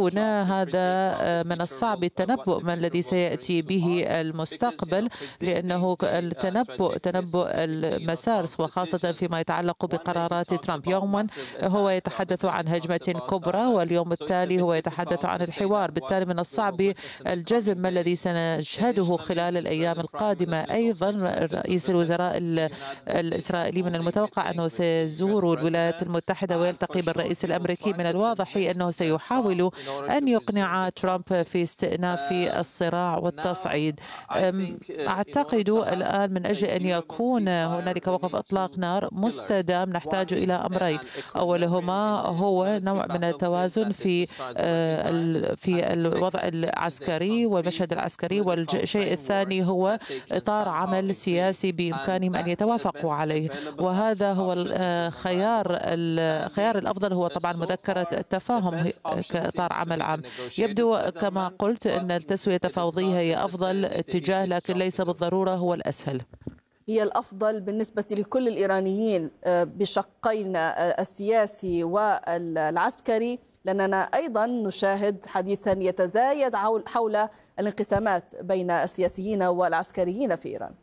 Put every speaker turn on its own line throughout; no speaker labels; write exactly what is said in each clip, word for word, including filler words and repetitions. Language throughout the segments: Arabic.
يقولون هذا من الصعب التنبؤ ما الذي سيأتي به المستقبل، لأنه التنبؤ تنبؤ المسار وخاصة فيما يتعلق بقرارات ترامب. يوما هو يتحدث عن هجمة كبرى واليوم التالي هو يتحدث عن الحوار، بالتالي من الصعب الجزم ما الذي سنشهده خلال الأيام القادمة. أيضا رئيس الوزراء الإسرائيلي من المتوقع أنه سيزور الولايات المتحدة ويلتقي بالرئيس الأمريكي. من الواضح أنه سيحاول أن يقنع ترامب في استئناف الصراع والتصعيد. أعتقد الآن من أجل أن يكون هنالك وقف إطلاق نار مستدام نحتاج إلى أمرين، أولهما هو نوع من التوازن في في الوضع العسكري والمشهد العسكري، والشيء الثاني هو إطار عمل سياسي بإمكانهم أن يتوافقوا عليه، وهذا هو الخيار الخيار الأفضل هو طبعا مذكرة التفاهم كإطار عمل عام. يبدو كما قلت أن التسوية التفاوضية هي أفضل اتجاه، لكن ليس بالضرورة هو الأسهل.
هي الأفضل بالنسبة لكل الإيرانيين بشقين السياسي والعسكري، لأننا أيضا نشاهد حديثا يتزايد حول الانقسامات بين السياسيين والعسكريين في إيران.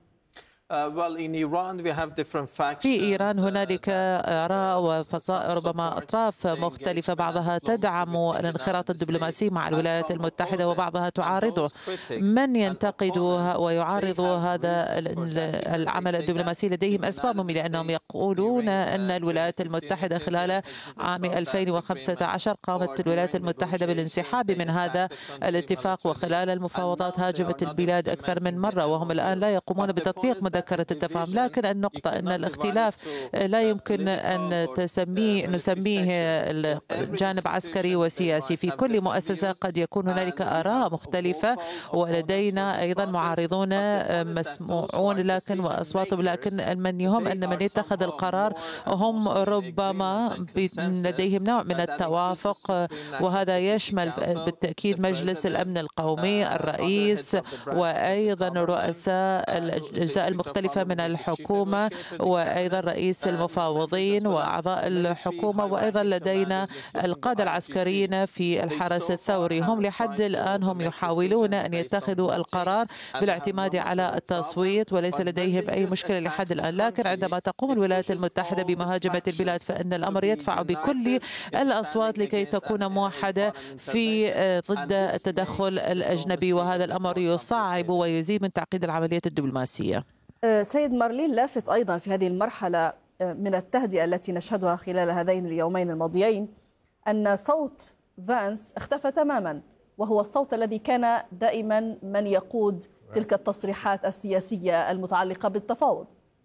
في إيران هنالك آراء وفصائل ربما أطراف مختلفة، بعضها تدعم الانخراط الدبلوماسي مع الولايات المتحدة وبعضها تعارضه. من ينتقد ويعارض هذا العمل الدبلوماسي لديهم أسبابهم، لأنهم يقولون أن الولايات المتحدة خلال عام ألفين وخمسة عشر قامت الولايات المتحدة بالانسحاب من هذا الاتفاق، وخلال المفاوضات هاجمت البلاد أكثر من مرة، وهم الآن لا يقومون بتطبيق مذكرة التفاهم. لكن النقطة أن الاختلاف لا يمكن أن تسميه نسميه جانب عسكري وسياسي. في كل مؤسسة قد يكون هنالك آراء مختلفة، ولدينا أيضا معارضون مسموعون لكن وأصواتهم، لكن من يهم أن من يتخذ القرار هم ربما لديهم نوع من التوافق، وهذا يشمل بالتأكيد مجلس الأمن القومي، الرئيس، وأيضا رؤساء الأجزاء المختلفة من الحكومة، وأيضا رئيس المفاوضين وأعضاء الحكومة، وأيضا لدينا القادة العسكريين في الحرس الثوري. هم لحد الآن هم يحاولون أن يتخذوا القرار بالاعتماد على التصويت، وليس لديهم أي مشكلة لحد الآن. لكن عندما تقوم الولايات المتحدة بمهاجمة البلاد فإن الأمر يدفع بكل الأصوات لكي تكون موحدة في ضد التدخل الأجنبي، وهذا الأمر يصعب ويزيد من تعقيد العملية الدبلوماسية.
سيد مارلين، لافت أيضا في هذه المرحلة من التهدئة التي نشهدها خلال هذين اليومين الماضيين أن صوت فانس اختفى تماما، وهو الصوت الذي كان دائما من يقود تلك التصريحات السياسية المتعلقة بالتفاوض.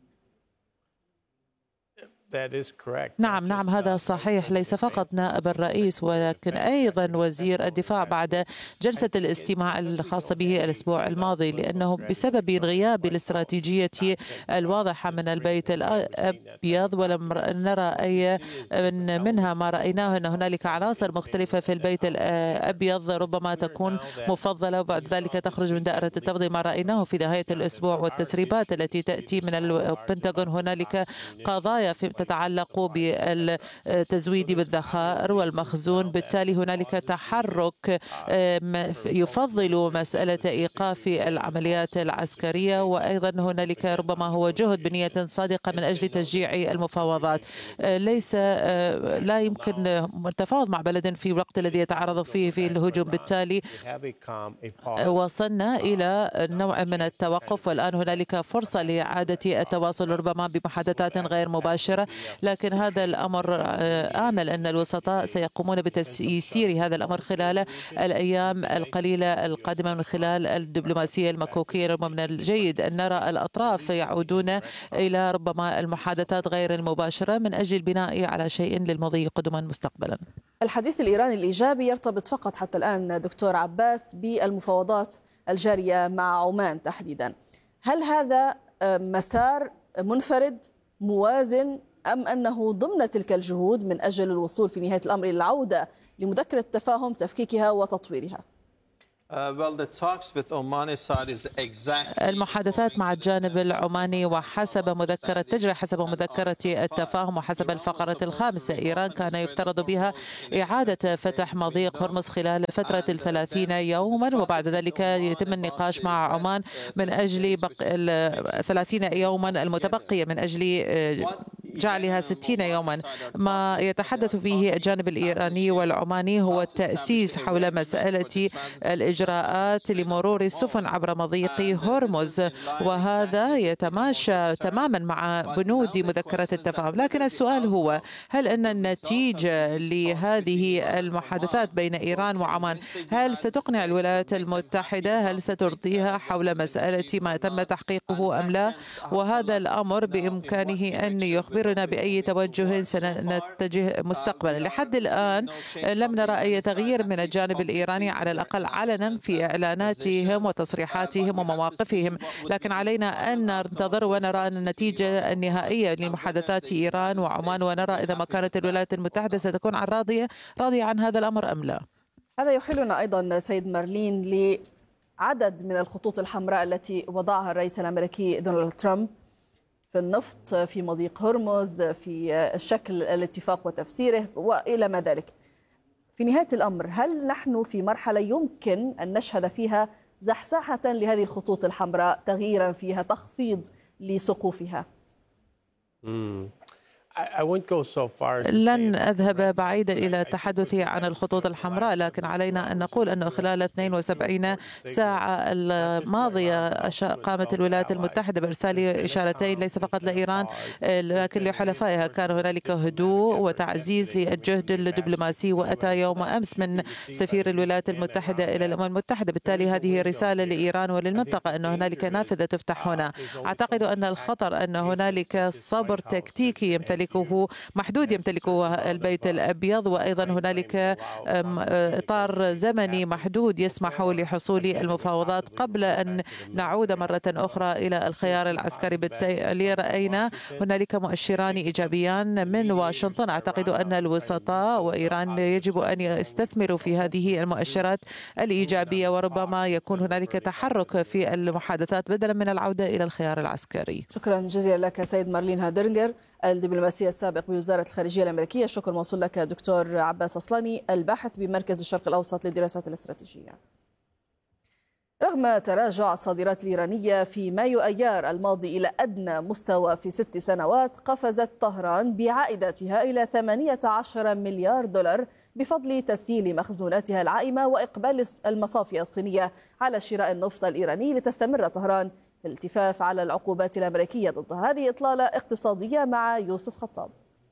نعم نعم هذا صحيح، ليس فقط نائب الرئيس ولكن أيضا وزير الدفاع بعد جلسة الاستماع الخاصة به الأسبوع الماضي، لأنه بسبب غياب الاستراتيجية الواضحة من البيت الأبيض ولم نرى أي منها. ما رأيناه أن هنالك عناصر مختلفة في البيت الأبيض ربما تكون مفضلة وبعد ذلك تخرج من دائرة التفضيل. ما رأيناه في نهاية الأسبوع والتسريبات التي تأتي من البنتاغون، هنالك قضايا في تتعلق بالتزويد بالذخائر والمخزون، بالتالي هنالك تحرك يفضل مسألة إيقاف العمليات العسكرية، وأيضا هنالك ربما هو جهد بنية صادقة من أجل تشجيع المفاوضات. ليس لا يمكن التفاوض مع بلد في الوقت الذي يتعرض فيه في الهجوم، بالتالي وصلنا إلى نوع من التوقف، والآن هنالك فرصة لإعادة التواصل ربما بمحادثات غير مباشرة، لكن هذا الأمر آمل أن الوسطاء سيقومون بتيسير هذا الأمر خلال الأيام القليلة القادمة من خلال الدبلوماسية المكوكية. ربما من الجيد أن نرى الأطراف يعودون إلى ربما المحادثات غير المباشرة من أجل البناء على شيء للمضي قدما مستقبلا.
الحديث الإيراني الإيجابي يرتبط فقط حتى الآن دكتور عباس بالمفاوضات الجارية مع عمان تحديدا. هل هذا مسار منفرد موازن أم أنه ضمن تلك الجهود من أجل الوصول في نهاية الأمر إلى العودة لمذكرة التفاهم تفكيكها وتطويرها؟
المحادثات مع الجانب العماني وحسب مذكرة تجري حسب مذكرة التفاهم وحسب الفقرة الخامسة، إيران كان يفترض بها إعادة فتح مضيق هرمز خلال فترة الثلاثين يوما، وبعد ذلك يتم النقاش مع عمان من أجل بق... الثلاثين يوما المتبقية من أجل جعلها ستين يوما. ما يتحدث به الجانب الإيراني والعماني هو التأسيس حول مسألة الإجراءات لمرور السفن عبر مضيق هرمز، وهذا يتماشى تماما مع بنود مذكرة التفاهم. لكن السؤال هو، هل أن النتيجة لهذه المحادثات بين إيران وعمان هل ستقنع الولايات المتحدة؟ هل سترضيها حول مسألة ما تم تحقيقه أم لا؟ وهذا الأمر بإمكانه أن يخبرنا بأي توجه سنتجه مستقبلا. لحد الآن لم نرى أي تغيير من الجانب الإيراني، على الأقل علنا في إعلاناتهم وتصريحاتهم ومواقفهم، لكن علينا أن ننتظر ونرى أن النتيجة النهائية لمحادثات إيران وعمان، ونرى إذا ما كانت الولايات المتحدة ستكون عن راضية راضية عن هذا الأمر أم لا.
هذا يحيلنا أيضا سيد مارلين لعدد من الخطوط الحمراء التي وضعها الرئيس الأمريكي دونالد ترامب في النفط، في مضيق هرمز، في شكل الاتفاق وتفسيره وإلى ما ذلك. في نهاية الأمر، هل نحن في مرحلة يمكن أن نشهد فيها زحزحة لهذه الخطوط الحمراء، تغييرا فيها، تخفيض لسقوفها؟
لن أذهب بعيدا إلى التحدث عن الخطوط الحمراء، لكن علينا أن نقول أنه خلال اثنين وسبعين ساعة الماضية قامت الولايات المتحدة بإرسال إشارتين ليس فقط لإيران لكن لحلفائها. كان هنالك هدوء وتعزيز للجهد الدبلوماسي، وأتى يوم أمس من سفير الولايات المتحدة إلى الأمم المتحدة. بالتالي هذه رسالة لإيران وللمنطقة أن هنالك نافذة تفتح هنا. أعتقد أن الخطر أن هنالك صبر تكتيكي يمتلك محدود يمتلكه البيت الأبيض، وأيضا هنالك إطار زمني محدود يسمح لحصول المفاوضات قبل أن نعود مرة أخرى إلى الخيار العسكري. بالتالي رأينا هنالك مؤشران إيجابيان من واشنطن. أعتقد أن الوسطاء وإيران يجب أن يستثمروا في هذه المؤشرات الإيجابية، وربما يكون هنالك تحرك في المحادثات بدلا من العودة إلى الخيار العسكري.
شكرا جزيلا لك سيد مارلين هادرنجر، الدبلوماسي السابق بوزارة الخارجية الأمريكية. شكر موصول لك دكتور عباس أصلاني، الباحث بمركز الشرق الأوسط للدراسات الاستراتيجية. رغم تراجع الصادرات الإيرانية في مايو أيار الماضي إلى أدنى مستوى في ست سنوات، قفزت طهران بعائداتها إلى ثمانية عشر مليار دولار بفضل تسييل مخزوناتها العائمة وإقبال المصافي الصينية على شراء النفط الإيراني، لتستمر طهران في الالتفاف على العقوبات الأمريكية ضد هذه إطلالة اقتصادية مع يوسف خطاب.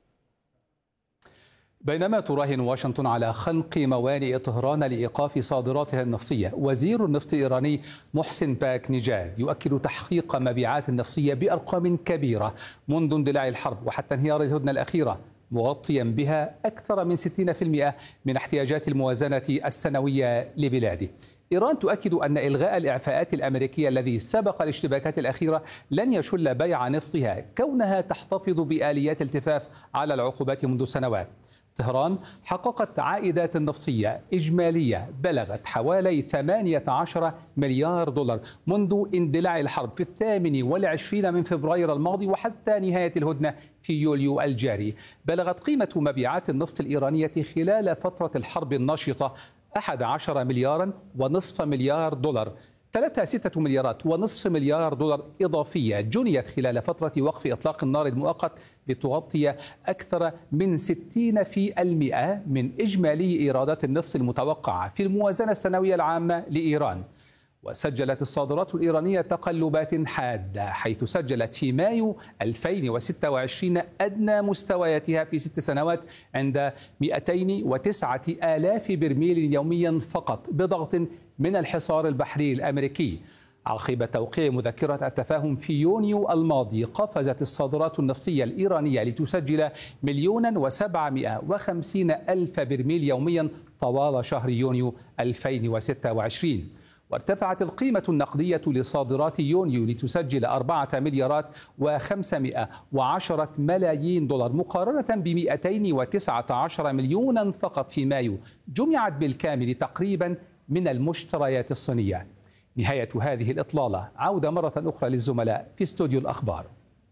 بينما تراهن واشنطن على خنق موانئ طهران لإيقاف صادراتها النفطية، وزير النفط الإيراني محسن باك نجاد يؤكد تحقيق مبيعات نفطية بأرقام كبيرة منذ اندلاع الحرب وحتى انهيار الهدنة الأخيرة، مغطيا بها أكثر من ستين بالمئة من احتياجات الموازنة السنوية لبلاده. إيران تؤكد أن إلغاء الإعفاءات الأمريكية الذي سبق الاشتباكات الأخيرة لن يشل بيع نفطها، كونها تحتفظ بآليات التفاف على العقوبات منذ سنوات. طهران حققت عائدات نفطية إجمالية بلغت حوالي ثمانية عشر مليار دولار منذ اندلاع الحرب في الثامن والعشرين من فبراير الماضي وحتى نهاية الهدنة في يوليو الجاري. بلغت قيمة مبيعات النفط الإيرانية خلال فترة الحرب النشطة أحد عشر مليارا ونصف مليار دولار، ثلاثة ستة مليارات ونصف مليار دولار إضافية جنيت خلال فترة وقف إطلاق النار المؤقت لتغطي أكثر من ستين بالمئة من إجمالي إيرادات النفط المتوقعة في الموازنة السنوية العامة لإيران. وسجلت الصادرات الإيرانية تقلبات حادة، حيث سجلت في مايو ألفين وستة وعشرين أدنى مستوياتها في ست سنوات عند مئتين وتسعة آلاف برميل يوميا فقط، بضغط من الحصار البحري الأمريكي. عقب توقيع مذكرة التفاهم في يونيو الماضي، قفزت الصادرات النفطية الإيرانية لتسجل مليونا وسبعمائة وخمسين ألف برميل يوميا طوال شهر يونيو ألفين وستة وعشرين. وارتفعت القيمة النقدية لصادرات يونيو لتسجل أربعة مليارات وخمسمائة وعشرة ملايين دولار مقارنة بمئتين وتسعة عشر مليونا فقط في مايو، جمعت بالكامل تقريبا من المشتريات الصينية. نهاية هذه الإطلالة. عودة مرة أخرى للزملاء في استوديو الأخبار.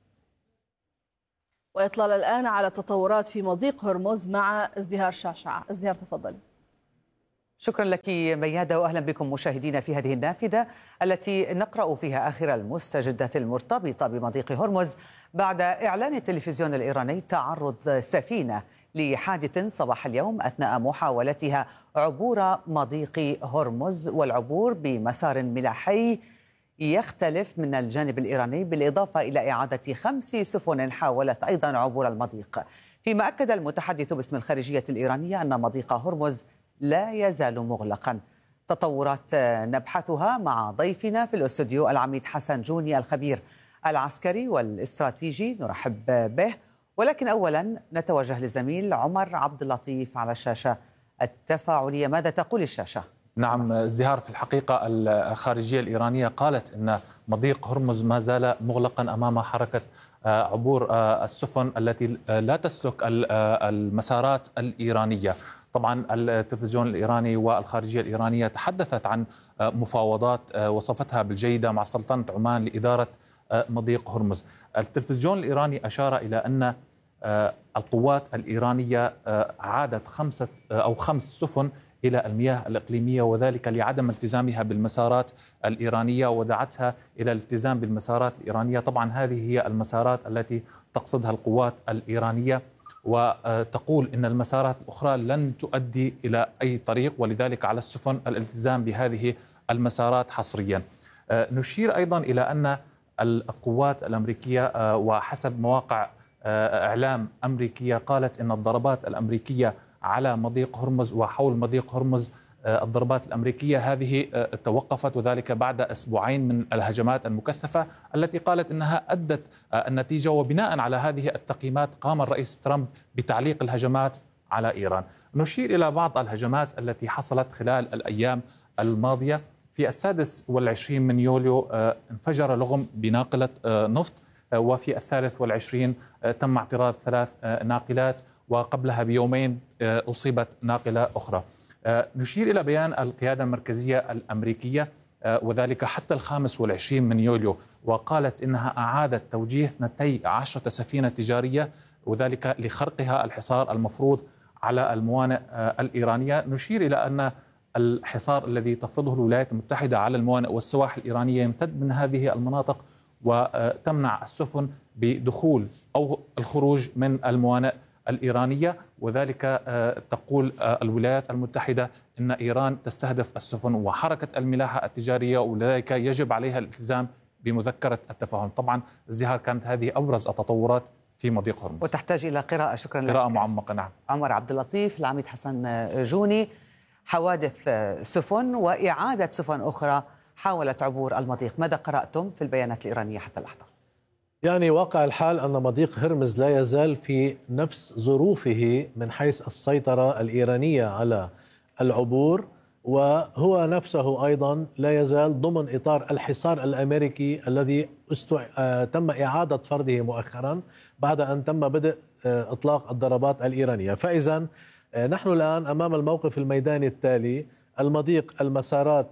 وإطلال الآن على التطورات في مضيق هرمز مع ازدهار شعشعة. ازدهار تفضل.
شكرا لك ميادة، وأهلا بكم مشاهدينا في هذه النافذة التي نقرأ فيها آخر المستجدات المرتبطة بمضيق هرمز بعد إعلان التلفزيون الإيراني تعرض سفينة لحادث صباح اليوم أثناء محاولتها عبور مضيق هرمز، والعبور بمسار ملاحي يختلف من الجانب الإيراني، بالإضافة إلى إعادة خمس سفن حاولت أيضا عبور المضيق. فيما أكد المتحدث باسم الخارجية الإيرانية أن مضيق هرمز لا يزال مغلقا. تطورات نبحثها مع ضيفنا في الاستوديو العميد حسن جوني الخبير العسكري والاستراتيجي، نرحب به. ولكن أولا نتوجه للزميل عمر عبد اللطيف على الشاشة التفاعلية. ماذا تقول الشاشة؟
نعم ازدهار، في الحقيقة الخارجية الإيرانية قالت أن مضيق هرمز ما زال مغلقا أمام حركة عبور السفن التي لا تسلك المسارات الإيرانية. طبعا التلفزيون الإيراني والخارجية الإيرانية تحدثت عن مفاوضات وصفتها بالجيدة مع سلطنة عمان لإدارة مضيق هرمز. التلفزيون الإيراني أشار إلى أن القوات الإيرانية عادت خمسة أو خمس سفن إلى المياه الإقليمية، وذلك لعدم التزامها بالمسارات الإيرانية، ودعتها إلى الالتزام بالمسارات الإيرانية. طبعا هذه هي المسارات التي تقصدها القوات الإيرانية، وتقول إن المسارات الأخرى لن تؤدي إلى أي طريق، ولذلك على السفن الالتزام بهذه المسارات حصريا. نشير أيضا إلى أن القوات الأمريكية وحسب مواقع إعلام أمريكية قالت أن الضربات الأمريكية على مضيق هرمز وحول مضيق هرمز، الضربات الأمريكية هذه توقفت، وذلك بعد أسبوعين من الهجمات المكثفة التي قالت أنها أدت النتيجة. وبناء على هذه التقييمات قام الرئيس ترامب بتعليق الهجمات على إيران. نشير إلى بعض الهجمات التي حصلت خلال الأيام الماضية. في السادس والعشرين من يوليو انفجر لغم بناقلة نفط، وفي الثالث والعشرين تم اعتراض ثلاث ناقلات، وقبلها بيومين أصيبت ناقلة أخرى. نشير إلى بيان القيادة المركزية الأمريكية وذلك حتى الخامس والعشرين من يوليو، وقالت إنها أعادت توجيه اثنتي عشرة سفينة تجارية، وذلك لخرقها الحصار المفروض على الموانئ الإيرانية. نشير إلى أن الحصار الذي تفرضه الولايات المتحدة على الموانئ والسواحل الإيرانية يمتد من هذه المناطق، وتمنع السفن بدخول أو الخروج من الموانئ الإيرانية، وذلك تقول الولايات المتحدة أن إيران تستهدف السفن وحركة الملاحة التجارية، ولذلك يجب عليها الالتزام بمذكرة التفاهم. طبعا ازدهار كانت هذه أبرز التطورات في مضيق هرمز،
وتحتاج إلى قراءة. شكرا لك،
قراءة معمقة. نعم.
عمر عبد اللطيف. العميد حسن جوني، حوادث سفن وإعادة سفن أخرى حاولت عبور المضيق، ماذا قرأتم في البيانات الإيرانية حتى اللحظة؟
يعني واقع الحال أن مضيق هرمز لا يزال في نفس ظروفه من حيث السيطرة الإيرانية على العبور، وهو نفسه أيضا لا يزال ضمن إطار الحصار الأمريكي الذي استع... تم إعادة فرضه مؤخرا بعد أن تم بدء إطلاق الضربات الإيرانية. فإذا نحن الآن أمام الموقف الميداني التالي: المضيق، المسارات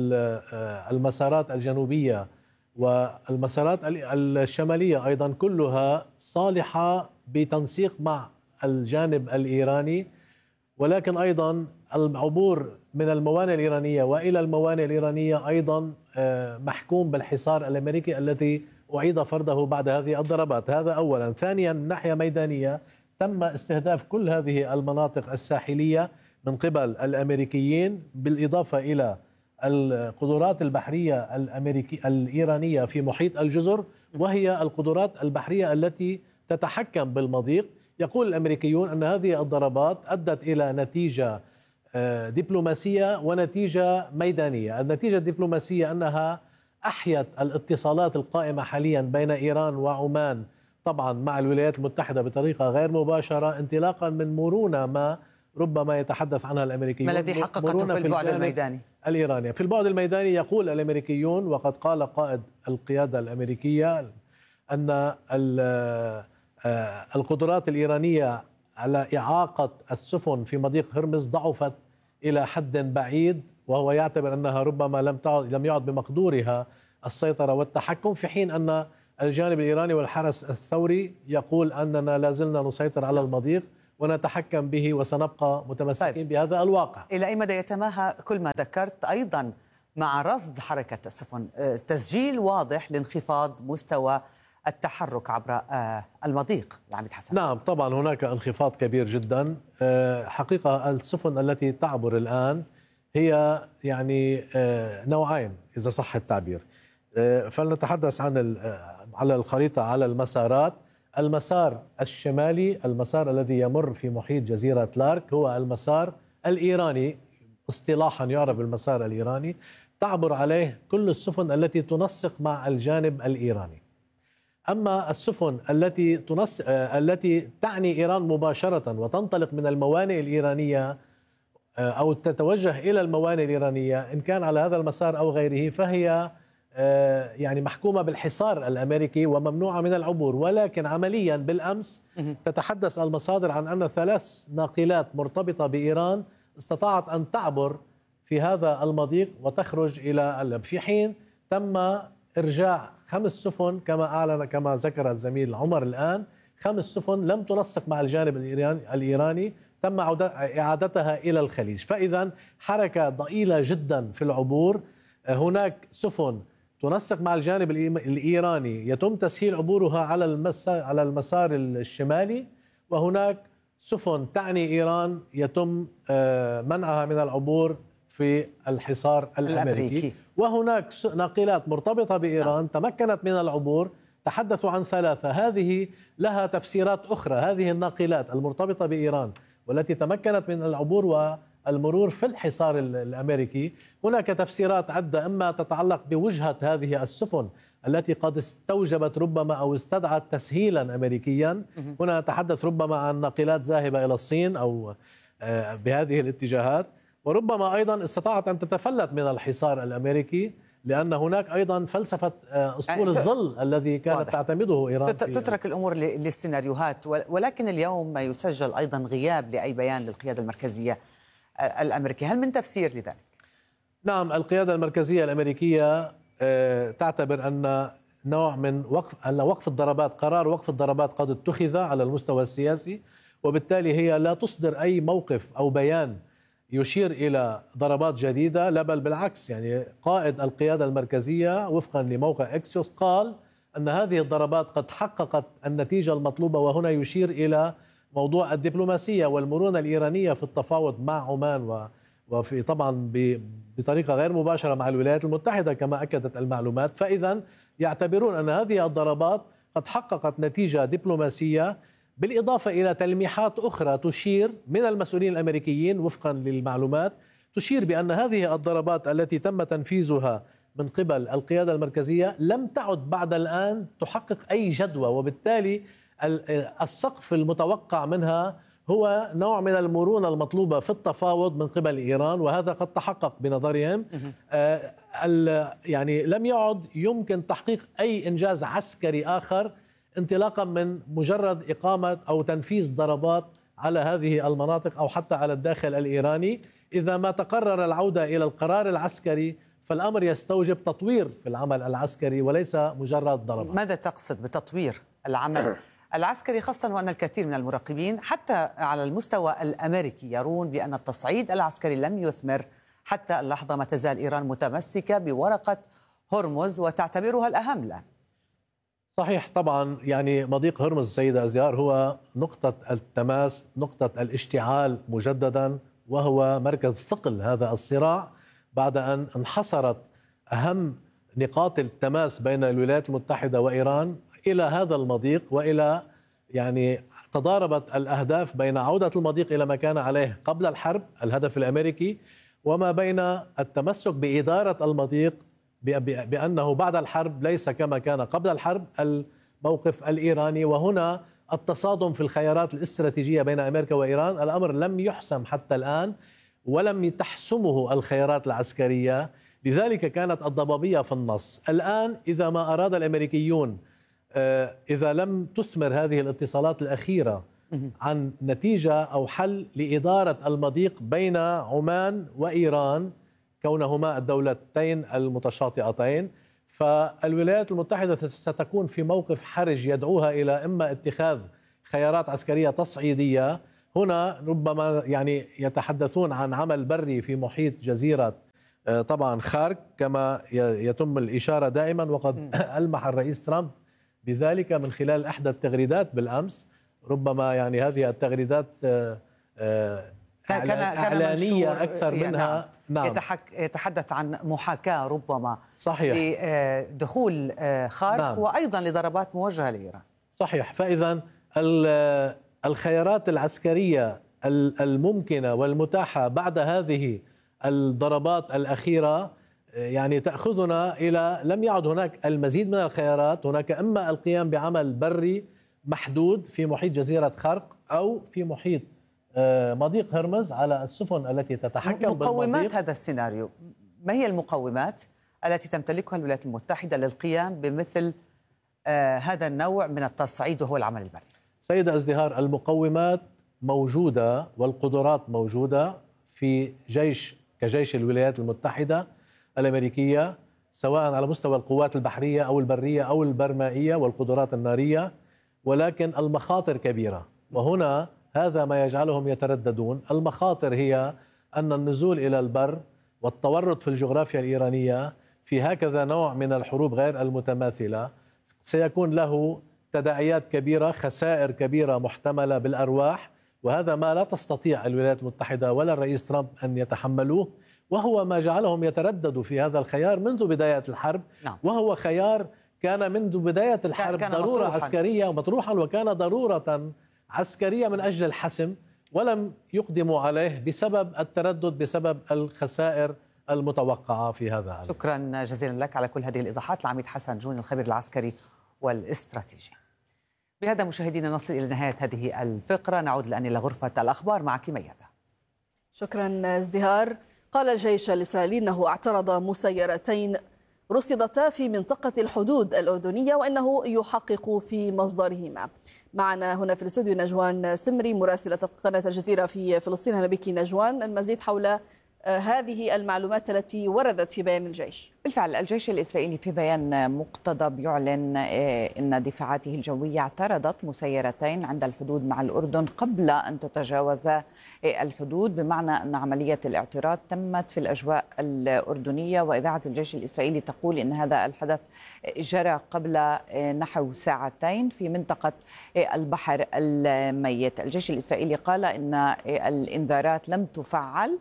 المسارات الجنوبية والمسارات الشمالية أيضا كلها صالحة بتنسيق مع الجانب الإيراني، ولكن أيضا العبور من الموانئ الإيرانية وإلى الموانئ الإيرانية أيضا محكوم بالحصار الأمريكي الذي أعيد فرضه بعد هذه الضربات. هذا أولا. ثانيا، ناحية ميدانية تم استهداف كل هذه المناطق الساحلية من قبل الأمريكيين، بالإضافة إلى القدرات البحرية الأمريكية الإيرانية في محيط الجزر، وهي القدرات البحرية التي تتحكم بالمضيق. يقول الأمريكيون أن هذه الضربات أدت إلى نتيجة دبلوماسية ونتيجة ميدانية. النتيجة الدبلوماسية أنها أحيت الاتصالات القائمة حاليا بين إيران وعمان، طبعا مع الولايات المتحدة بطريقة غير مباشرة، انطلاقا من مرونة ما ربما يتحدث عنها الأمريكيون.
ما الذي حققته في البعد الميداني
الإيراني؟ في البعد الميداني يقول الأمريكيون، وقد قال قائد القيادة الأمريكية، أن القدرات الإيرانية على إعاقة السفن في مضيق هرمز ضعفت إلى حد بعيد، وهو يعتبر أنها ربما لم تعد لم يعد بمقدورها السيطرة والتحكم، في حين أن الجانب الإيراني والحرس الثوري يقول أننا لازلنا نسيطر على المضيق ونتحكم به وسنبقى متمسكين طيب. بهذا الواقع.
إلى أي مدى يتماهى كل ما ذكرت أيضا مع رصد حركة السفن تسجيل واضح لانخفاض مستوى التحرك عبر المضيق؟ العميد حسن.
نعم طبعا هناك انخفاض كبير جدا. حقيقة السفن التي تعبر الآن هي يعني نوعين إذا صح التعبير. فلنتحدث عن على الخريطة على المسارات. المسار الشمالي، المسار الذي يمر في محيط جزيرة لارك، هو المسار الإيراني، اصطلاحا يعرف بالمسار الإيراني، تعبر عليه كل السفن التي تنسق مع الجانب الإيراني. أما السفن التي تنسق التي تعني إيران مباشرة وتنطلق من الموانئ الإيرانية أو تتوجه إلى الموانئ الإيرانية إن كان على هذا المسار أو غيره، فهي يعني محكومة بالحصار الأمريكي وممنوعة من العبور. ولكن عمليا بالأمس تتحدث المصادر عن أن ثلاث ناقلات مرتبطة بإيران استطاعت أن تعبر في هذا المضيق وتخرج إلى، في حين تم إرجاع خمس سفن كما أعلن كما ذكر الزميل عمر الآن، خمس سفن لم تنسق مع الجانب الإيراني تم إعادتها إلى الخليج. فإذا حركة ضئيلة جدا في العبور. هناك سفن تنسق مع الجانب الإيراني يتم تسهيل عبورها على المسار على المسار الشمالي، وهناك سفن تعني إيران يتم منعها من العبور في الحصار الأمريكي, الأمريكي. وهناك ناقلات مرتبطة بإيران تمكنت من العبور. تحدثوا عن ثلاثة، هذه لها تفسيرات أخرى. هذه الناقلات المرتبطة بإيران والتي تمكنت من العبور والمرور في الحصار الأمريكي، هناك تفسيرات عدة، إما تتعلق بوجهة هذه السفن التي قد استوجبت ربما أو استدعت تسهيلا أمريكيا. هنا نتحدث ربما عن ناقلات ذاهبة إلى الصين أو بهذه الاتجاهات، وربما أيضا استطاعت أن تتفلت من الحصار الأمريكي، لأن هناك أيضا فلسفة أسطول الظل الذي كانت واضح. تعتمده إيران.
تترك الأمور للسيناريوهات، ولكن اليوم ما يسجل أيضا غياب لأي بيان للقيادة المركزية الأمريكية، هل من تفسير لذلك؟
نعم، القيادة المركزية الأمريكية تعتبر أن نوع من وقف أن وقف الضربات، قرار وقف الضربات قد اتخذ على المستوى السياسي، وبالتالي هي لا تصدر أي موقف أو بيان يشير إلى ضربات جديدة، لا بل بالعكس. يعني قائد القيادة المركزية وفقا لموقع إكسيوس قال أن هذه الضربات قد حققت النتيجة المطلوبة، وهنا يشير إلى موضوع الدبلوماسية والمرونة الإيرانية في التفاوض مع عمان، وفي طبعا بطريقة غير مباشرة مع الولايات المتحدة كما أكدت المعلومات. فإذا يعتبرون أن هذه الضربات قد حققت نتيجة دبلوماسية، بالإضافة إلى تلميحات أخرى تشير من المسؤولين الأمريكيين وفقا للمعلومات، تشير بأن هذه الضربات التي تم تنفيذها من قبل القيادة المركزية لم تعد بعد الآن تحقق أي جدوى، وبالتالي السقف المتوقع منها هو نوع من المرونة المطلوبة في التفاوض من قبل إيران، وهذا قد تحقق بنظرهم. آه يعني لم يعد يمكن تحقيق أي إنجاز عسكري آخر انطلاقا من مجرد إقامة أو تنفيذ ضربات على هذه المناطق أو حتى على الداخل الإيراني. إذا ما تقرر العودة إلى القرار العسكري فالأمر يستوجب تطوير في العمل العسكري وليس مجرد ضربات.
ماذا تقصد بتطوير العمل العسكري، خاصة وأن الكثير من المراقبين حتى على المستوى الأمريكي يرون بأن التصعيد العسكري لم يثمر حتى اللحظة، ما تزال إيران متمسكة بورقة هرمز وتعتبرها الأهم الآن؟
صحيح طبعا. يعني مضيق هرمز سيدة أزيار هو نقطة التماس، نقطة الاشتعال مجددا، وهو مركز ثقل هذا الصراع بعد أن انحصرت أهم نقاط التماس بين الولايات المتحدة وإيران إلى هذا المضيق، وإلى يعني تضاربت الأهداف بين عودة المضيق إلى ما كان عليه قبل الحرب الهدف الأمريكي، وما بين التمسك بإدارة المضيق بأنه بعد الحرب ليس كما كان قبل الحرب الموقف الإيراني. وهنا التصادم في الخيارات الاستراتيجية بين أمريكا وإيران، الأمر لم يحسم حتى الآن ولم تحسمه الخيارات العسكرية، لذلك كانت الضبابية في النص. الآن إذا ما أراد الأمريكيون، إذا لم تثمر هذه الاتصالات الأخيرة عن نتيجة أو حل لإدارة المضيق بين عمان وإيران كونهما الدولتين المتشاطئتين. فالولايات المتحدة ستكون في موقف حرج يدعوها إلى إما اتخاذ خيارات عسكرية تصعيدية. هنا ربما يعني يتحدثون عن عمل بري في محيط جزيرة طبعا خارك كما يتم الإشارة دائما، وقد ألمح الرئيس ترامب بذلك من خلال إحدى التغريدات بالأمس. ربما يعني هذه التغريدات إعلانية أكثر منها.
نعم. يتحدث عن محاكاة ربما
صحيح
لدخول خارك. نعم. وأيضا لضربات موجهة لإيران.
صحيح. فإذا الخيارات العسكرية الممكنة والمتاحة بعد هذه الضربات الأخيرة يعني تأخذنا إلى لم يعد هناك المزيد من الخيارات. هناك إما القيام بعمل بري محدود في محيط جزيرة خرق أو في محيط مضيق هرمز على السفن التي تتحكم بالمضيق.
مقومات هذا السيناريو، ما هي المقومات التي تمتلكها الولايات المتحدة للقيام بمثل آه هذا النوع من التصعيد وهو العمل البري؟
سيدة ازدهار، المقومات موجودة والقدرات موجودة في جيش كجيش الولايات المتحدة الأمريكية، سواء على مستوى القوات البحرية أو البرية أو البرمائية والقدرات النارية، ولكن المخاطر كبيرة. وهنا هذا ما يجعلهم يترددون. المخاطر هي أن النزول إلى البر والتورط في الجغرافيا الإيرانية في هكذا نوع من الحروب غير المتماثلة سيكون له تداعيات كبيرة، خسائر كبيرة محتملة بالأرواح، وهذا ما لا تستطيع الولايات المتحدة ولا الرئيس ترامب أن يتحملوه، وهو ما جعلهم يترددوا في هذا الخيار منذ بداية الحرب.
نعم.
وهو خيار كان منذ بداية الحرب ضرورة مطروحاً. عسكرية مطروحا، وكان ضرورة عسكرية من أجل الحسم، ولم يقدموا عليه بسبب التردد، بسبب الخسائر المتوقعة في هذا العام.
شكرا جزيلا لك على كل هذه الإيضاحات العميد حسن جون، الخبير العسكري والاستراتيجي. بهذا مشاهدينا نصل إلى نهاية هذه الفقرة. نعود الآن إلى غرفة الأخبار معك ميادة.
شكرا ازدهار. قال الجيش الإسرائيلي أنه اعترض مسيرتين رصدتا في منطقة الحدود الأردنية وأنه يحقق في مصدرهما. معنا هنا في الاستوديو نجوان سمري مراسلة قناة الجزيرة في فلسطين. أهلا بك نجوان. المزيد حول هذه المعلومات التي وردت في بيان الجيش.
بالفعل الجيش الإسرائيلي في بيان مقتضب يعلن أن دفاعاته الجوية اعترضت مسيرتين عند الحدود مع الأردن قبل أن تتجاوز الحدود، بمعنى أن عملية الاعتراض تمت في الأجواء الأردنية. وإذاعة الجيش الإسرائيلي تقول أن هذا الحدث جرى قبل نحو ساعتين في منطقة البحر الميت. الجيش الإسرائيلي قال أن الإنذارات لم تفعل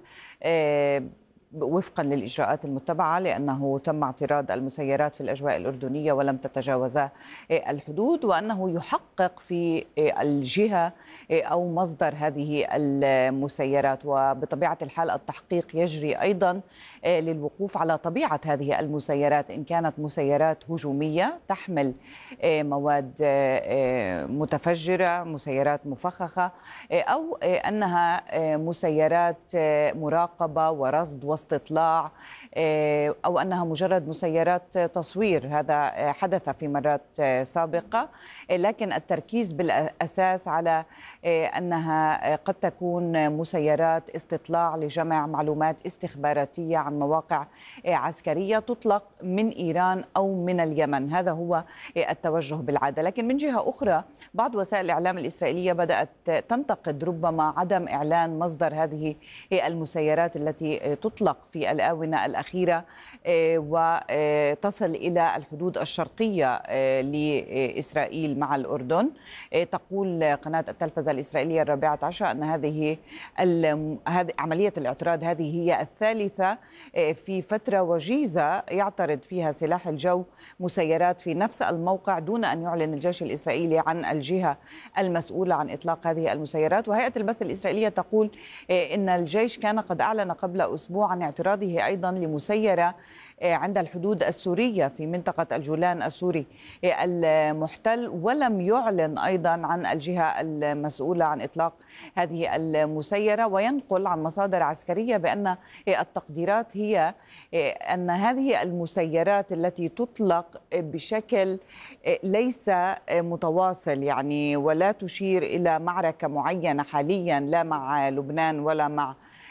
وفقا للإجراءات المتبعة، لأنه تم اعتراض المسيرات في الأجواء الأردنية ولم تتجاوز الحدود، وأنه يحقق في الجهة أو مصدر هذه المسيرات. وبطبيعة الحال التحقيق يجري أيضا للوقوف على طبيعة هذه المسيرات، إن كانت مسيرات هجومية تحمل مواد متفجرة، مسيرات مفخخة، أو أنها مسيرات مراقبة ورصد واستطلاع، أو أنها مجرد مسيرات تصوير. هذا حدث في مرات سابقة، لكن التركيز بالأساس على أنها قد تكون مسيرات استطلاع لجمع معلومات استخباراتية عن مواقع عسكرية تطلق من إيران أو من اليمن. هذا هو التوجه بالعادة. لكن من جهة أخرى بعض وسائل الإعلام الإسرائيلية بدأت تنتقد ربما عدم إعلان مصدر هذه المسيرات التي تطلق في الآونة الأخيرة وتصل إلى الحدود الشرقية لإسرائيل مع الأردن. تقول قناة التلفزة الإسرائيلية الرابعة عشر أن هذه عملية الاعتراض هذه هي الثالثة في فترة وجيزة يعترض فيها سلاح الجو مسيرات في نفس الموقع دون أن يعلن الجيش الإسرائيلي عن الجهة المسؤولة عن إطلاق هذه المسيرات. وهيئة البث الإسرائيلية تقول إن الجيش كان قد أعلن قبل أسبوع عن اعتراضه أيضا لمسيرة عند الحدود السورية في منطقة الجولان السوري المحتل، ولم يعلن أيضا عن الجهة المسؤولة عن إطلاق هذه المسيرة. وينقل عن مصادر عسكرية بأن التقديرات هي أن هذه المسيرات التي تطلق بشكل ليس متواصل يعني ولا تشير إلى معركة معينة حاليا لا مع لبنان ولا مع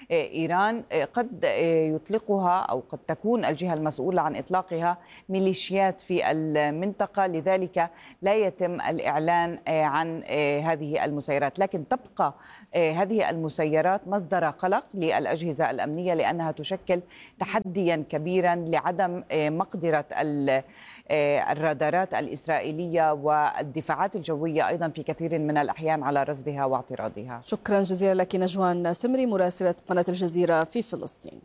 إيران قد يطلقها أو قد تكون الجهة المسؤولة عن إطلاقها ميليشيات في المنطقة، لذلك لا يتم الإعلان عن هذه المسيرات. لكن تبقى هذه المسيرات مصدر قلق للأجهزة الأمنية، لأنها تشكل تحديا كبيرا لعدم مقدرة الرادارات الإسرائيلية والدفاعات الجوية أيضا في كثير من الأحيان على رصدها واعتراضها.
شكرا جزيلا لك نجوان سمري مراسلة قناة الجزيرة في فلسطين.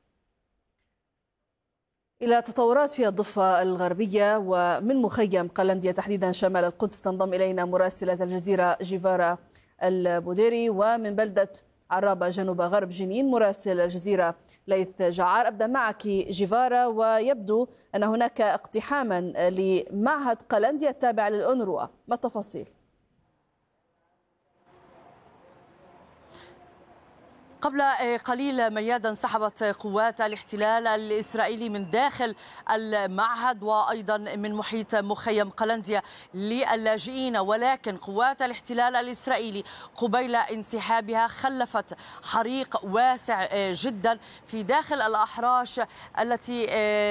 إلى تطورات في الضفة الغربية ومن مخيم قلنديا تحديدا شمال القدس تنضم إلينا مراسلة الجزيرة جيفارا البوديري، ومن بلدة عرابة جنوب غرب جنين مراسل الجزيرة ليث جعار. أبدأ معك جيفارا، ويبدو أن هناك اقتحاما لمعهد قلنديا التابع للأونروا، ما التفاصيل؟
قبل قليل ميادا انسحبت قوات الاحتلال الإسرائيلي من داخل المعهد وأيضا من محيط مخيم قلنديا للاجئين، ولكن قوات الاحتلال الإسرائيلي قبيل انسحابها خلفت حريق واسع جدا في داخل الأحراش التي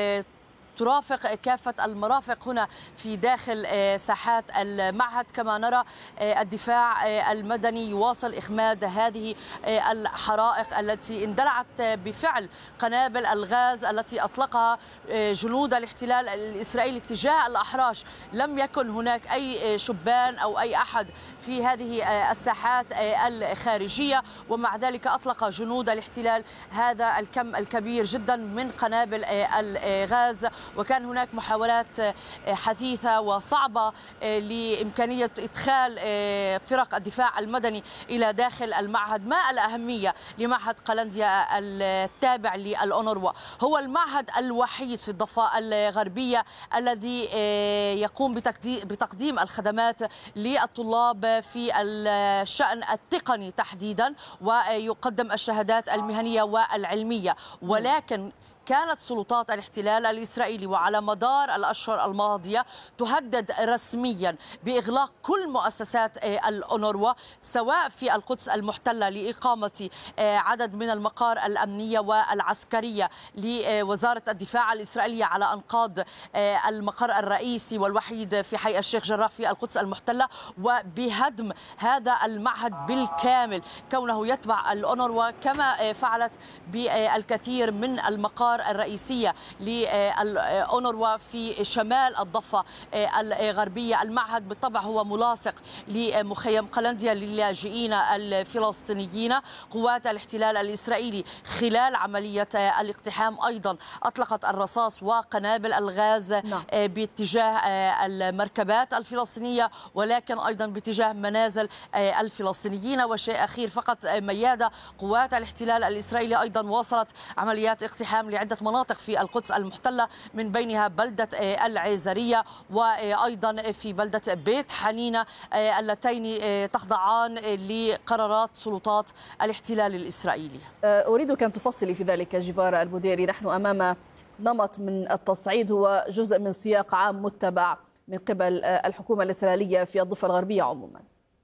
ترافق كافة المرافق هنا في داخل ساحات المعهد. كما نرى الدفاع المدني يواصل إخماد هذه الحرائق التي اندلعت بفعل قنابل الغاز التي أطلقها جنود الاحتلال الإسرائيلي تجاه الأحراش. لم يكن هناك أي شبان أو أي أحد في هذه الساحات الخارجية، ومع ذلك أطلق جنود الاحتلال هذا الكم الكبير جدا من قنابل الغاز، وكان هناك محاولات حثيثة وصعبة لإمكانية إدخال فرق الدفاع المدني إلى داخل المعهد. ما الأهمية لمعهد قلنديا التابع للأونروا؟ هو المعهد الوحيد في الضفة الغربية الذي يقوم بتقديم الخدمات للطلاب في الشأن التقني تحديدا، ويقدم الشهادات المهنية والعلمية. ولكن كانت سلطات الاحتلال الإسرائيلي وعلى مدار الأشهر الماضية تهدد رسميا بإغلاق كل مؤسسات الأونروا سواء في القدس المحتلة لإقامة عدد من المقار الأمنية والعسكرية لوزارة الدفاع الإسرائيلية على أنقاض المقر الرئيسي والوحيد في حي الشيخ جراح في القدس المحتلة، وبهدم هذا المعهد بالكامل كونه يتبع الأونروا، كما فعلت بالكثير من المقار الرئيسية للأونروا في شمال الضفة الغربية. المعهد بالطبع هو ملاصق لمخيم قلنديا للاجئين الفلسطينيين. قوات الاحتلال الإسرائيلي خلال عملية الاقتحام أيضا أطلقت الرصاص وقنابل الغاز باتجاه المركبات الفلسطينية، ولكن أيضا باتجاه منازل الفلسطينيين. وشيء أخير فقط ميادة، قوات الاحتلال الإسرائيلي أيضا واصلت عمليات اقتحام لعدة مناطق في القدس المحتلة، من بينها بلدة العيزرية وأيضا في بلدة بيت حنينة، اللتين تخضعان لقرارات سلطات الاحتلال الإسرائيلي.
أريدك أن تفصلي في ذلك جيفارا البوديري. نحن أمام نمط من التصعيد هو جزء من سياق عام متبع من قبل الحكومة الإسرائيلية في الضفة الغربية عموما.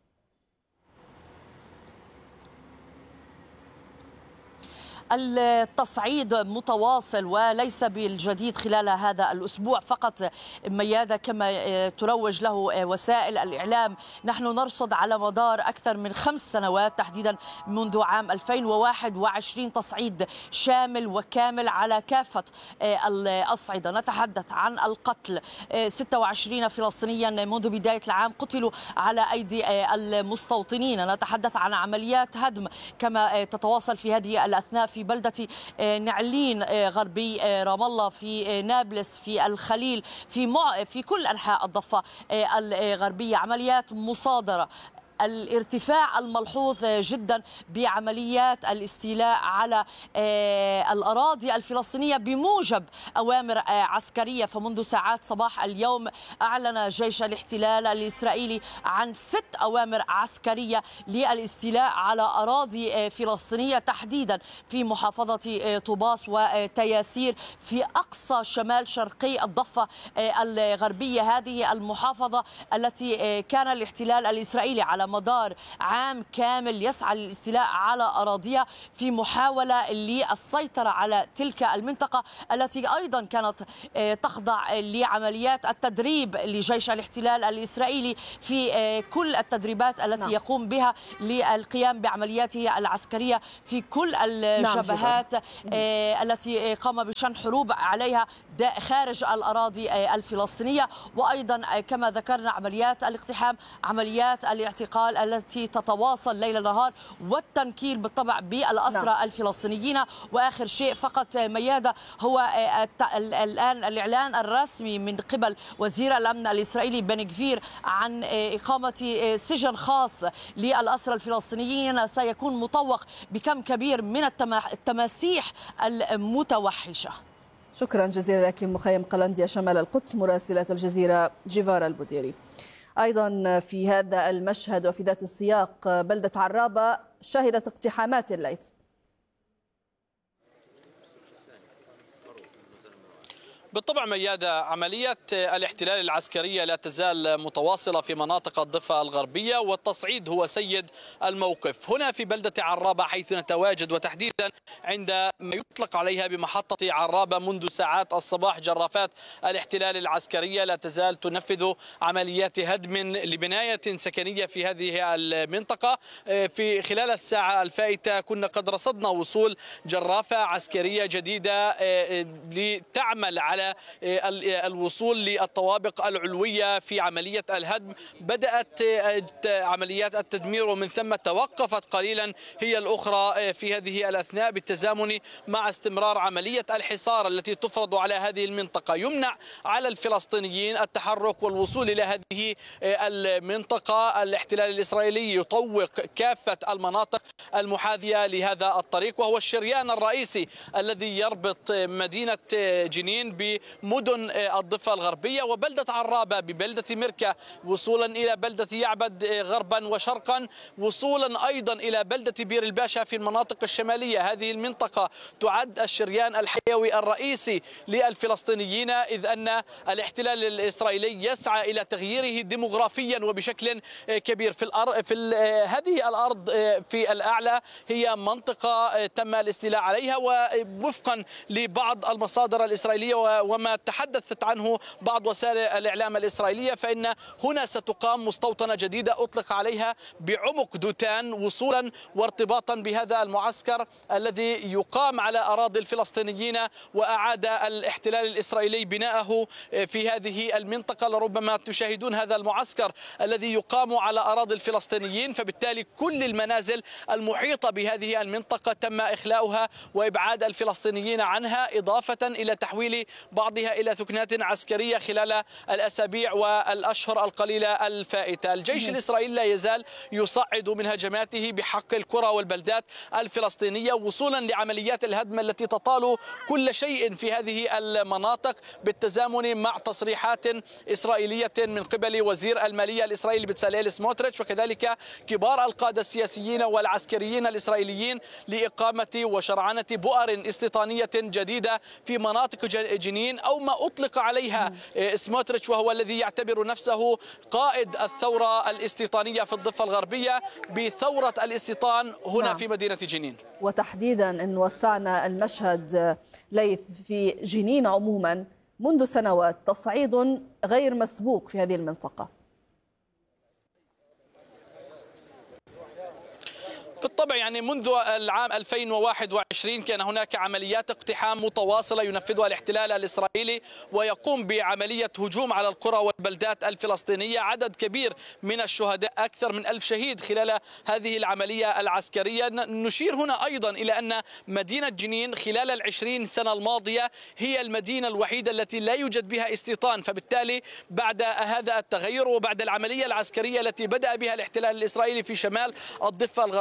التصعيد متواصل وليس بالجديد خلال هذا الأسبوع فقط ميادة كما تروج له وسائل الإعلام. نحن نرصد على مدار أكثر من خمس سنوات تحديدا منذ عام ألفين وواحد وعشرين تصعيد شامل وكامل على كافة الأصعدة. نتحدث عن القتل، ستة وعشرين فلسطينيا منذ بداية العام قتلوا على أيدي المستوطنين. نتحدث عن عمليات هدم كما تتواصل في هذه الأثناء في بلدة نعلين غربي رام الله، في نابلس، في الخليل، في مع... في كل أنحاء الضفة الغربية. عمليات مصادرة، الارتفاع الملحوظ جدا بعمليات الاستيلاء على الأراضي الفلسطينية بموجب أوامر عسكرية. فمنذ ساعات صباح اليوم أعلن جيش الاحتلال الإسرائيلي عن ست أوامر عسكرية للاستيلاء على أراضي فلسطينية تحديدا في محافظة طوباس وتياسير في أقصى شمال شرقي الضفة الغربية. هذه المحافظة التي كان الاحتلال الإسرائيلي على مدار عام كامل يسعى للاستيلاء على أراضيها في محاولة للسيطرة على تلك المنطقة التي أيضا كانت تخضع لعمليات التدريب لجيش الاحتلال الإسرائيلي في كل التدريبات التي نعم. يقوم بها للقيام بعملياته العسكرية في كل الجبهات نعم. التي قام بشن حروب عليها خارج الأراضي الفلسطينية، وأيضا كما ذكرنا عمليات الاقتحام، عمليات الاعتقال التي تتواصل ليل نهار، والتنكيل بالطبع بالأسرى نعم. الفلسطينيين. وآخر شيء فقط ميادة هو الآن الإعلان الرسمي من قبل وزير الأمن الإسرائيلي بن غفير عن إقامة سجن خاص للأسرى الفلسطينيين سيكون مطوق بكم كبير من التماسيح المتوحشة.
شكرا جزيلا لك مخيم قلنديا شمال القدس مراسلة الجزيرة جيفارا البوديري. أيضا في هذا المشهد وفي ذات السياق بلدة عرابة شهدت اقتحامات الليث.
بالطبع ميادة، عملية الاحتلال العسكرية لا تزال متواصلة في مناطق الضفة الغربية، والتصعيد هو سيد الموقف هنا في بلدة عرابة حيث نتواجد، وتحديدا عند ما يطلق عليها بمحطة عرابة. منذ ساعات الصباح جرافات الاحتلال العسكرية لا تزال تنفذ عمليات هدم لبناية سكنية في هذه المنطقة. في خلال الساعة الفائتة كنا قد رصدنا وصول جرافة عسكرية جديدة لتعمل على الوصول للطوابق العلوية في عملية الهدم. بدأت عمليات التدمير ومن ثم توقفت قليلا هي الأخرى في هذه الأثناء بالتزامن مع استمرار عملية الحصار التي تفرض على هذه المنطقة. يمنع على الفلسطينيين التحرك والوصول إلى هذه المنطقة. الاحتلال الإسرائيلي يطوق كافة المناطق المحاذية لهذا الطريق، وهو الشريان الرئيسي الذي يربط مدينة جنين بمدن الضفة الغربية وبلدة عرابة ببلدة مركة، وصولا إلى بلدة يعبد غربا وشرقا، وصولا أيضا إلى بلدة بير الباشا في المناطق الشمالية. هذه المنطقة تعد الشريان الحيوي الرئيسي للفلسطينيين، إذ أن الاحتلال الإسرائيلي يسعى إلى تغييره ديموغرافيا وبشكل كبير. في الأرض في هذه الأرض في الأعلى هي منطقة تم الاستيلاء عليها، ووفقا لبعض المصادر الإسرائيلية وما تحدثت عنه بعض وسائل الإعلام الإسرائيلية، فإن هنا ستقام مستوطنة جديدة أطلق عليها بعمق دوتان، وصولا وارتباطا بهذا المعسكر الذي يقام على أراضي الفلسطينيين، وأعاد الاحتلال الإسرائيلي بناءه في هذه المنطقة. لربما تشاهدون هذا المعسكر الذي يقام على أراضي الفلسطينيين، فبالتالي كل المنازل المحيطة بهذه المنطقة تم إخلاؤها وإبعاد الفلسطينيين عنها، إضافة إلى تحويل بعضها إلى ثكنات عسكرية خلال الأسابيع والأشهر القليلة الفائتة. الجيش الإسرائيلي لا يزال يصعد من هجماته بحق القرى والبلدات الفلسطينية، وصولا لعمليات الهدم التي تطال كل شيء في هذه المناطق، بالتزامن مع تصريحات إسرائيلية من قبل وزير المالية الإسرائيلي بتساليل سموتريتش، وكذلك كبار القادة السياسيين والعسكريين الإسرائيليين لإقامة وشرعنة بؤر استيطانية جديدة في مناطق جنين، أو ما أطلق عليها سموتريتش وهو الذي يعتبر نفسه قائد الثورة الاستيطانية في الضفة الغربية بثورة الاستيطان هنا نعم. في مدينة جنين.
وتحديدا إن وسعنا المشهد ليث في جنين عموما منذ سنوات تصعيد غير مسبوق في هذه المنطقة.
بالطبع يعني منذ العام ألفين وواحد وعشرين كان هناك عمليات اقتحام متواصلة ينفذها الاحتلال الإسرائيلي، ويقوم بعملية هجوم على القرى والبلدات الفلسطينية. عدد كبير من الشهداء، أكثر من ألف شهيد خلال هذه العملية العسكرية. نشير هنا أيضا إلى أن مدينة جنين خلال العشرين سنة الماضية هي المدينة الوحيدة التي لا يوجد بها استيطان، فبالتالي بعد هذا التغير وبعد العملية العسكرية التي بدأ بها الاحتلال الإسرائيلي في شمال الضفة الغربية والتي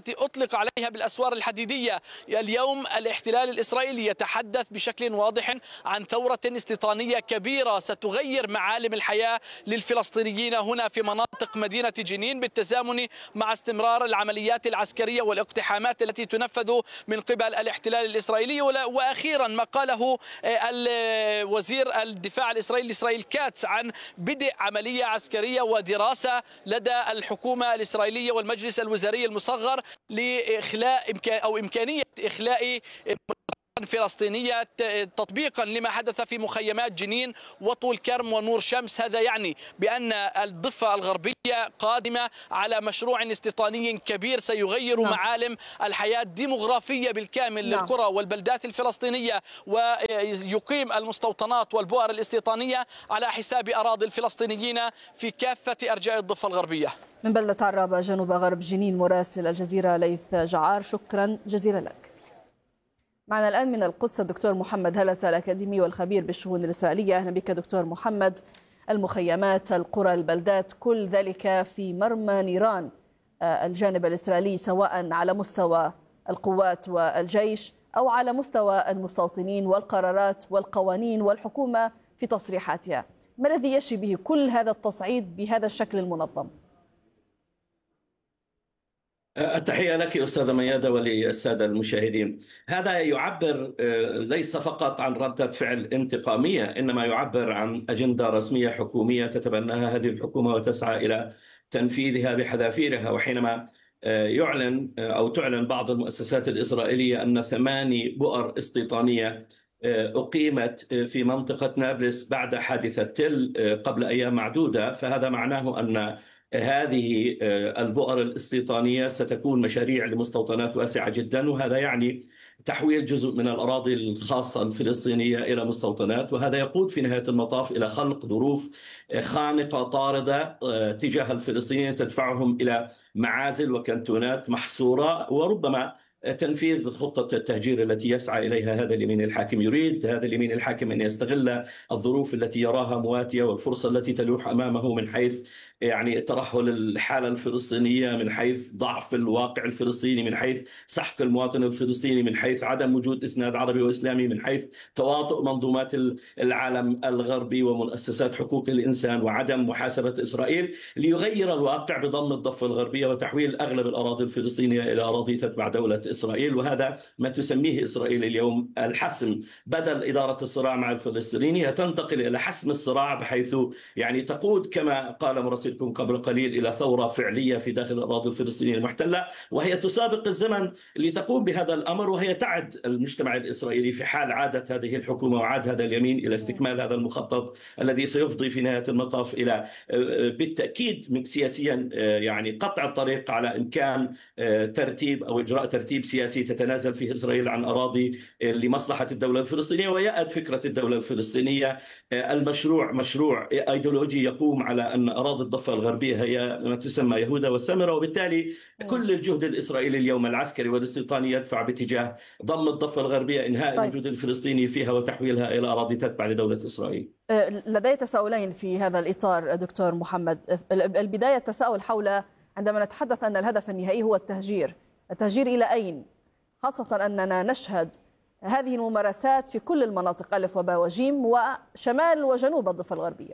التي أطلق عليها بالأسوار الحديدية. اليوم الاحتلال الإسرائيلي يتحدث بشكل واضح عن ثورة استيطانية كبيرة ستغير معالم الحياة للفلسطينيين هنا في مناطق مدينة جنين، بالتزامن مع استمرار العمليات العسكرية والاقتحامات التي تنفذ من قبل الاحتلال الإسرائيلي. وأخيرا ما قاله وزير الدفاع الإسرائيلي إسرائيل كاتس عن بدء عملية عسكرية ودراسة لدى الحكومة الإسرائيلية والمجلس الوزاري المصغر لإخلاء أو إمكانية إخلاء فلسطينية تطبيقا لما حدث في مخيمات جنين وطول كرم ونور شمس. هذا يعني بأن الضفة الغربية قادمة على مشروع استيطاني كبير سيغير نعم. معالم الحياة الديمغرافية بالكامل نعم. للقرى والبلدات الفلسطينية، ويقيم المستوطنات والبؤر الاستيطانية على حساب أراضي الفلسطينيين في كافة أرجاء الضفة الغربية.
من بلدة عرابة جنوب غرب جنين مراسل الجزيرة ليث جعار، شكرا جزيلا لك. معنا الآن من القدس الدكتور محمد هلسة الأكاديمي والخبير بالشؤون الإسرائيلية. أهلا بك دكتور محمد. المخيمات، القرى، البلدات، كل ذلك في مرمى نيران الجانب الإسرائيلي، سواء على مستوى القوات والجيش أو على مستوى المستوطنين والقرارات والقوانين والحكومة في تصريحاتها. ما الذي يشي به كل هذا التصعيد بهذا الشكل المنظم؟
التحية لك أستاذة ميادة وللسادة المشاهدين. هذا يعبر ليس فقط عن ردة فعل انتقامية، إنما يعبر عن أجندة رسمية حكومية تتبناها هذه الحكومة وتسعى إلى تنفيذها بحذافيرها. وحينما يعلن أو تعلن بعض المؤسسات الإسرائيلية أن ثماني بؤر استيطانية أقيمت في منطقة نابلس بعد حادثة تل قبل أيام معدودة، فهذا معناه أن هذه البؤر الاستيطانية ستكون مشاريع لمستوطنات واسعة جدا، وهذا يعني تحويل جزء من الأراضي الخاصة الفلسطينية إلى مستوطنات، وهذا يقود في نهاية المطاف إلى خلق ظروف خانقة طاردة تجاه الفلسطينيين تدفعهم إلى معازل وكنتونات محصورة، وربما تنفيذ خطة التهجير التي يسعى إليها هذا اليمين الحاكم. يريد هذا اليمين الحاكم أن يستغل الظروف التي يراها مواتية والفرصة التي تلوح أمامه من حيث يعني ترهل الحالة الفلسطينية، من حيث ضعف الواقع الفلسطيني، من حيث سحق المواطن الفلسطيني، من حيث عدم وجود إسناد عربي وإسلامي، من حيث تواطؤ منظومات العالم الغربي ومؤسسات حقوق الإنسان وعدم محاسبة إسرائيل، ليغير الواقع بضم الضفة الغربية وتحويل أغلب الأراضي الفلسطينية إلى أراضي تتبع دولة إسرائيل. وهذا ما تسميه إسرائيل اليوم الحسم. بدل إدارة الصراع مع الفلسطينيين تنتقل إلى حسم الصراع، بحيث يعني تقود كما قال مراسلكم قبل قليل إلى ثورة فعلية في داخل الأراضي الفلسطينية المحتلة، وهي تسابق الزمن لتقوم بهذا الأمر، وهي تعد المجتمع الإسرائيلي في حال عادت هذه الحكومة وعاد هذا اليمين إلى استكمال هذا المخطط الذي سيفضي في نهاية المطاف إلى بالتأكيد سياسيا يعني قطع الطريق على إمكان ترتيب أو إجراء ترتيب سياسي تتنازل فيه إسرائيل عن أراضي لمصلحة الدولة الفلسطينية ويأد فكرة الدولة الفلسطينية. المشروع مشروع أيديولوجي يقوم على أن أراضي الضفة الغربية هي ما تسمى يهودا والسامرة، وبالتالي كل الجهد الإسرائيلي اليوم العسكري والاستيطاني يدفع باتجاه ضم الضفة الغربية، إنهاء طيب. الوجود الفلسطيني فيها وتحويلها إلى أراضي تتبع لدولة إسرائيل.
لدي تساؤلين في هذا الإطار دكتور محمد. البداية التساؤل حول عندما نتحدث أن الهدف النهائي هو التهجير، التهجير إلى أين؟ خاصة أننا نشهد هذه الممارسات في كل المناطق ألف وباء وجيم وشمال وجنوب الضفة الغربية.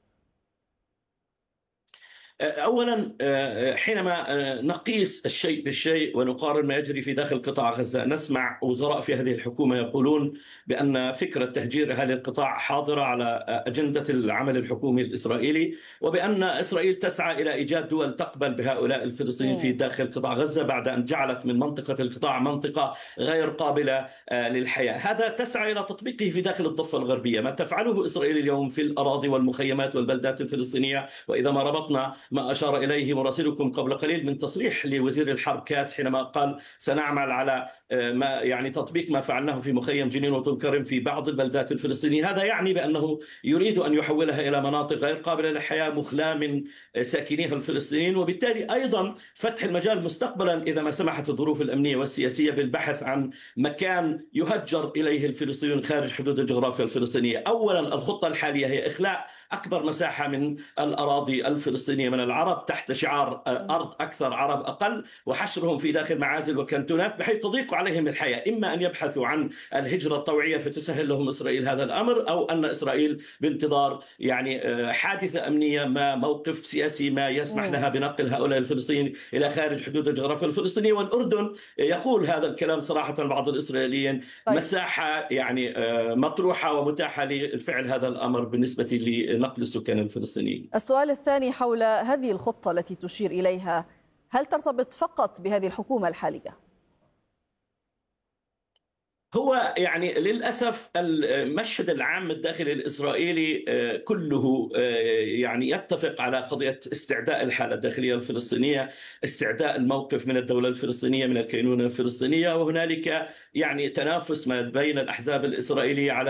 أولا حينما نقيس الشيء بالشيء ونقارن ما يجري في داخل قطاع غزة، نسمع وزراء في هذه الحكومة يقولون بأن فكرة تهجير أهل القطاع حاضرة على أجندة العمل الحكومي الإسرائيلي، وبأن إسرائيل تسعى إلى إيجاد دول تقبل بهؤلاء الفلسطينيين في داخل قطاع غزة بعد أن جعلت من منطقة القطاع منطقة غير قابلة للحياة. هذا تسعى إلى تطبيقه في داخل الضفة الغربية. ما تفعله إسرائيل اليوم في الأراضي والمخيمات والبلدات الفلسطينية، وإذا ما ربطنا ما أشار إليه مراسلكم قبل قليل من تصريح لوزير الحرب كاس حينما قال سنعمل على ما يعني تطبيق ما فعلناه في مخيم جنين وطول كرم في بعض البلدات الفلسطينية، هذا يعني بأنه يريد أن يحولها إلى مناطق غير قابلة للحياة مخلاة من ساكنيها الفلسطينيين، وبالتالي أيضا فتح المجال مستقبلا إذا ما سمحت الظروف الأمنية والسياسية بالبحث عن مكان يهجر إليه الفلسطينيون خارج حدود الجغرافيا الفلسطينية. أولا الخطة الحالية هي إخلاء أكبر مساحة من الأراضي الفلسطينية من العرب تحت شعار أرض أكثر عرب أقل، وحشرهم في داخل معازل وكانتونات بحيث تضيق عليهم الحياة. إما أن يبحثوا عن الهجرة الطوعية فتسهل لهم إسرائيل هذا الأمر، أو أن إسرائيل بانتظار يعني حادثة أمنية ما، موقف سياسي ما يسمح لها بنقل هؤلاء الفلسطينيين إلى خارج حدود الجغرافيا الفلسطينية. والأردن يقول هذا الكلام صراحة بعض الإسرائيليين. طيب. مساحة يعني مطروحة ومتاحة لفعل هذا الأمر بالنسبة لنقل السكان الفلسطينيين.
السؤال الثاني حول هذه الخطة التي تشير إليها، هل ترتبط فقط بهذه الحكومة الحالية؟
هو يعني للأسف المشهد العام الداخلي الإسرائيلي كله يعني يتفق على قضية استعداء الحالة الداخلية الفلسطينية، استعداء الموقف من الدولة الفلسطينية، من الكينونة الفلسطينية، وهنالك يعني تنافس ما بين الأحزاب الإسرائيلية على